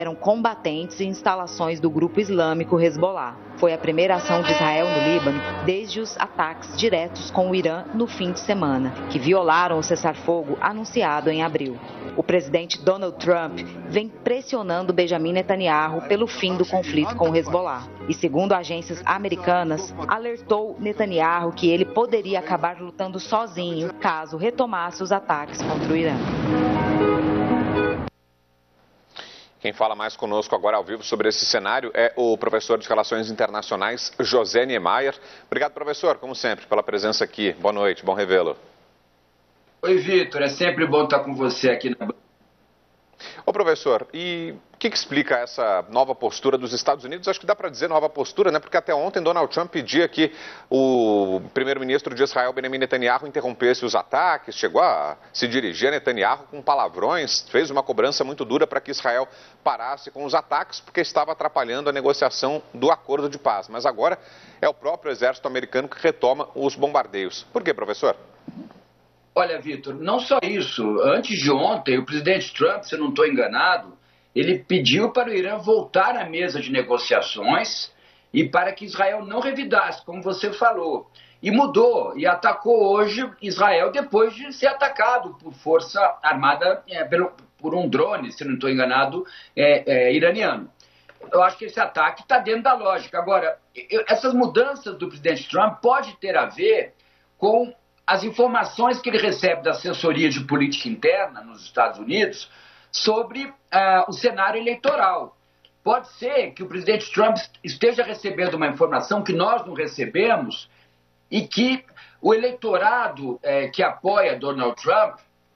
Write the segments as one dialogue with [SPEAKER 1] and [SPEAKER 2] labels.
[SPEAKER 1] eram combatentes e instalações do grupo islâmico Hezbollah. Foi a primeira ação de Israel no Líbano desde os ataques diretos com o Irã no fim de semana, que violaram o cessar-fogo anunciado em abril. O presidente Donald Trump vem pressionando Benjamin Netanyahu pelo fim do conflito com o Hezbollah. E, segundo agências americanas, alertou Netanyahu que ele poderia acabar lutando sozinho caso retomasse os ataques contra o Irã.
[SPEAKER 2] Quem fala mais conosco agora ao vivo sobre esse cenário é o professor de Relações Internacionais, José Niemeyer. Obrigado, professor, como sempre, pela presença aqui. Boa noite, bom revê-lo.
[SPEAKER 3] Oi, Vitor, é sempre bom estar com você aqui na...
[SPEAKER 2] Ô, professor, e o que explica essa nova postura dos Estados Unidos? Acho que dá para dizer nova postura, né? Porque até ontem Donald Trump pedia que o primeiro-ministro de Israel, Benjamin Netanyahu, interrompesse os ataques, chegou a se dirigir a Netanyahu com palavrões, fez uma cobrança muito dura para que Israel parasse com os ataques, porque estava atrapalhando a negociação do acordo de paz. Mas agora é o próprio exército americano que retoma os bombardeios. Por quê, professor?
[SPEAKER 3] Olha, Vitor, não só isso. Antes de ontem, o presidente Trump, se eu não estou enganado, ele pediu para o Irã voltar à mesa de negociações e para que Israel não revidasse, como você falou. E mudou, e atacou hoje Israel depois de ser atacado por força armada, por um drone, se não estou enganado, iraniano. Eu acho que esse ataque está dentro da lógica. Agora, essas mudanças do presidente Trump podem ter a ver com as informações que ele recebe da assessoria de política interna nos Estados Unidos sobre o cenário eleitoral. Pode ser que o presidente Trump esteja recebendo uma informação que nós não recebemos e que o eleitorado que apoia Donald Trump,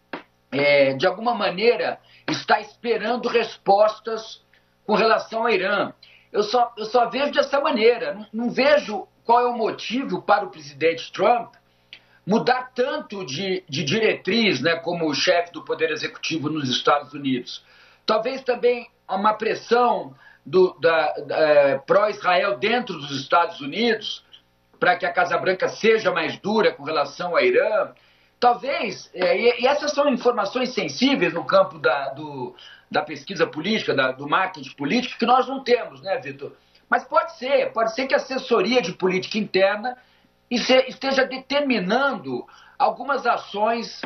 [SPEAKER 3] de alguma maneira, está esperando respostas com relação ao Irã. Eu só vejo dessa maneira. Não vejo qual é o motivo para o presidente Trump mudar tanto de diretriz, né, como o chefe do Poder Executivo nos Estados Unidos. Talvez também uma pressão pró-Israel dentro dos Estados Unidos, para que a Casa Branca seja mais dura com relação ao Irã. Talvez, e essas são informações sensíveis no campo da pesquisa política, do marketing político, que nós não temos, né, Vitor? Mas pode ser que a assessoria de política interna esteja determinando algumas ações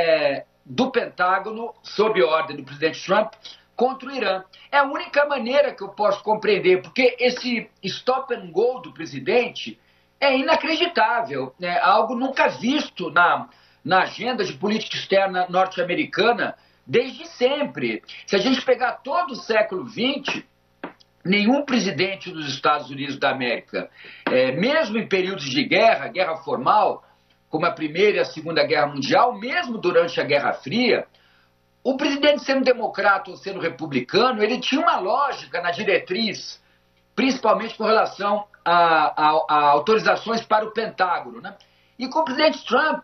[SPEAKER 3] do Pentágono, sob ordem do presidente Trump, contra o Irã. É a única maneira que eu posso compreender, porque esse stop and go do presidente é inacreditável, é algo nunca visto na agenda de política externa norte-americana desde sempre. Se a gente pegar todo o século XX, nenhum presidente dos Estados Unidos da América, mesmo em períodos de guerra formal, como a Primeira e a Segunda Guerra Mundial, mesmo durante a Guerra Fria, o presidente sendo democrata ou sendo republicano, ele tinha uma lógica na diretriz, principalmente com relação a autorizações para o Pentágono, né? E com o presidente Trump,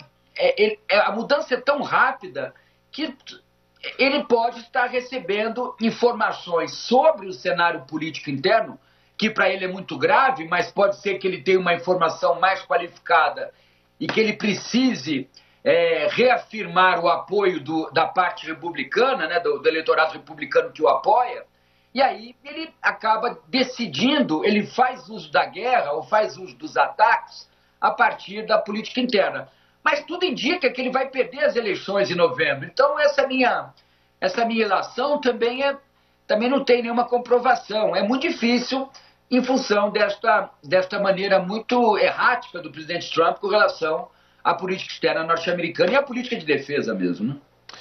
[SPEAKER 3] a mudança é tão rápida que ele pode estar recebendo informações sobre o cenário político interno, que para ele é muito grave, mas pode ser que ele tenha uma informação mais qualificada e que ele precise reafirmar o apoio da parte republicana, né, do eleitorado republicano que o apoia, e aí ele acaba decidindo, ele faz uso da guerra ou faz uso dos ataques a partir da política interna. Mas tudo indica que ele vai perder as eleições em novembro. Então essa minha relação também não tem nenhuma comprovação. É muito difícil em função desta maneira muito errática do presidente Trump com relação à política externa norte-americana e à política de defesa mesmo, né?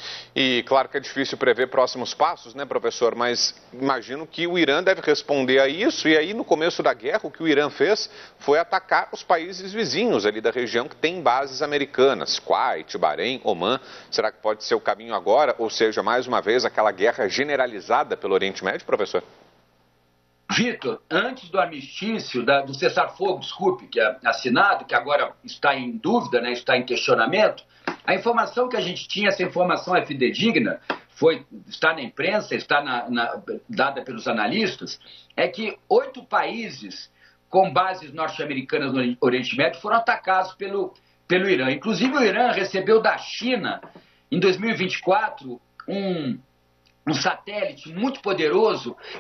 [SPEAKER 2] E claro que é difícil prever próximos passos, né, professor? Mas imagino que o Irã deve responder a isso. E aí, no começo da guerra, o que o Irã fez foi atacar os países vizinhos ali da região que tem bases americanas, Kuwait, Bahrein, Omã. Será que pode ser o caminho agora? Ou seja, mais uma vez, aquela guerra generalizada pelo Oriente Médio, professor?
[SPEAKER 3] Vitor, antes do armistício, do cessar-fogo, desculpe, que é assinado, que agora está em dúvida, né, está em questionamento, a informação que a gente tinha, essa informação é fidedigna, está na imprensa, está dada pelos analistas, é que 8 países com bases norte-americanas no Oriente Médio foram atacados pelo Irã. Inclusive o Irã recebeu da China, em 2024, um satélite muito poderoso